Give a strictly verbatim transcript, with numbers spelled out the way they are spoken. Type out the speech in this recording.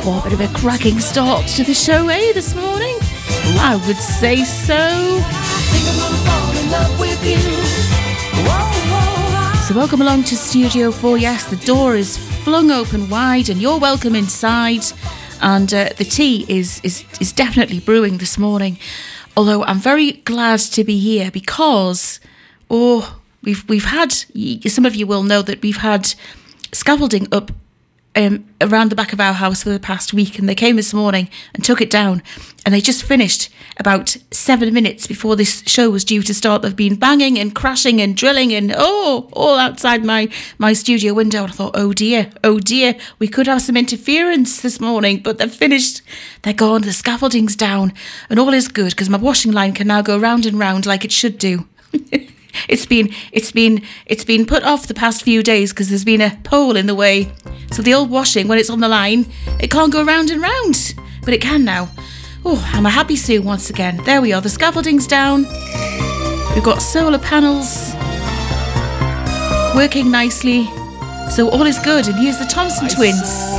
Oh, a bit of a cracking start to the show, eh, this morning? I would say so. So welcome along to Studio four. Yes, the door is flung open wide and you're welcome inside. And uh, the tea is, is, is definitely brewing this morning. Although I'm very glad to be here because, oh, we've we've had, some of you will know that we've had scaffolding up Um, around the back of our house for the past week, and they came this morning and took it down, and they just finished about seven minutes before this show was due to start. They've been banging and crashing and drilling and oh all outside my my studio window, and I thought, oh dear oh dear we could have some interference this morning, but they've finished, they're gone, the scaffolding's down, and all is good because my washing line can now go round and round like it should do. It's been it's been it's been put off the past few days because there's been a pole in the way. So the old washing, when it's on the line, it can't go round and round, but it can now. Oh, I'm a happy Sue once again. There we are. The scaffolding's down. We've got solar panels working nicely. So all is good. And here's the Thompson twins.